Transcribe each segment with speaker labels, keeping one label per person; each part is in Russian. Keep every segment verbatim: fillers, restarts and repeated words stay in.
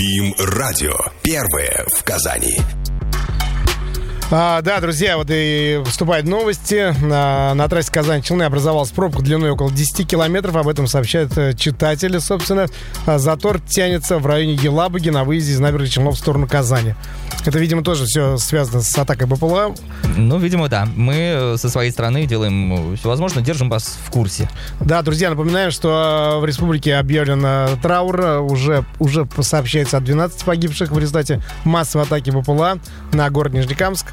Speaker 1: БИМ-радио. Первое в Казани.
Speaker 2: А, да, друзья, вот и поступают новости. На, на трассе Казань-Челны образовалась пробка длиной около десяти километров. Об этом сообщают читатели, собственно. Затор тянется в районе Елабуги на выезде из набережной Челнов в сторону Казани. Это, видимо, тоже все связано с атакой БПЛА.
Speaker 3: Ну, видимо, да. Мы со своей стороны делаем все возможное, держим вас в курсе.
Speaker 2: Да, друзья, напоминаем, что в республике объявлен траур. Уже, уже сообщается о двенадцати погибших в результате массовой атаки БПЛА на город Нижнекамск.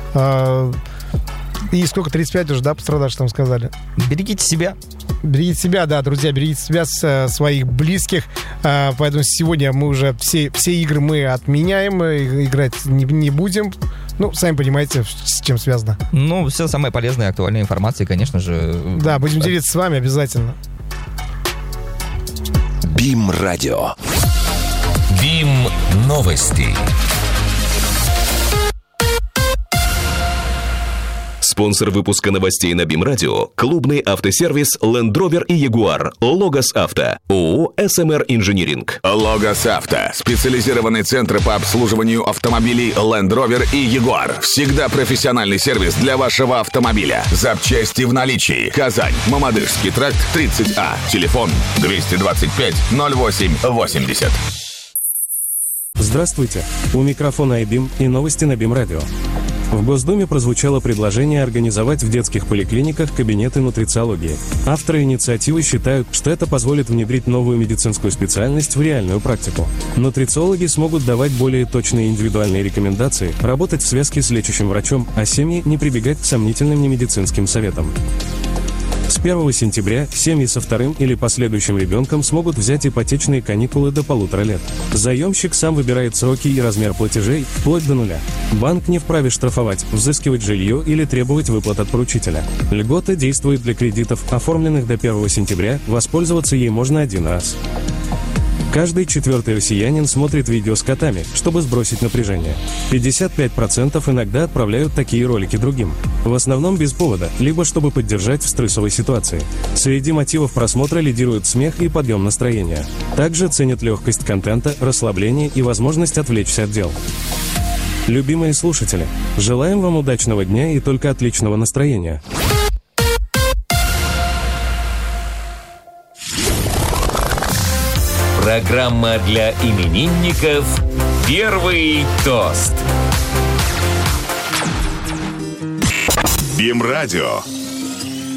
Speaker 2: И сколько, тридцать пять уже, да, пострадавших, там сказали?
Speaker 3: Берегите себя.
Speaker 2: Берегите себя, да, друзья, берегите себя, своих близких. Поэтому сегодня мы уже все, все игры мы отменяем, играть не, не будем. Ну, сами понимаете, с чем связано.
Speaker 3: Ну, все самая полезная и актуальная информация, конечно же.
Speaker 2: Да, будем делиться с вами обязательно.
Speaker 1: БИМ-радио.
Speaker 4: БИМ-новости.
Speaker 5: Спонсор выпуска новостей на БИМ-радио – клубный автосервис Land Rover и Jaguar Логос Авто, ООО эс эм эр Инжиниринг.
Speaker 6: Логос Авто – специализированный центр по обслуживанию автомобилей Land Rover и Jaguar. Всегда профессиональный сервис для вашего автомобиля. Запчасти в наличии. Казань, Мамадышский тракт, тридцать А. Телефон двести двадцать пять ноль восемь восемьдесят.
Speaker 7: Здравствуйте. У микрофона iBIM и новости на БИМ-радио. В Госдуме прозвучало предложение организовать в детских поликлиниках кабинеты нутрициологии. Авторы инициативы считают, что это позволит внедрить новую медицинскую специальность в реальную практику. Нутрициологи смогут давать более точные индивидуальные рекомендации, работать в связке с лечащим врачом, а семьи не прибегать к сомнительным немедицинским советам. С первого сентября семьи со вторым или последующим ребенком смогут взять ипотечные каникулы до полутора лет. Заемщик сам выбирает сроки и размер платежей вплоть до нуля. Банк не вправе штрафовать, взыскивать жилье или требовать выплат от поручителя. Льгота действует для кредитов, оформленных до первого сентября, воспользоваться ей можно один раз. Каждый четвертый россиянин смотрит видео с котами, чтобы сбросить напряжение. пятьдесят пять процентов иногда отправляют такие ролики другим. В основном без повода, либо чтобы поддержать в стрессовой ситуации. Среди мотивов просмотра лидируют смех и подъем настроения. Также ценят легкость контента, расслабление и возможность отвлечься от дел. Любимые слушатели, желаем вам удачного дня и только отличного настроения.
Speaker 4: Программа для именинников «Первый тост».
Speaker 6: БИМ-радио.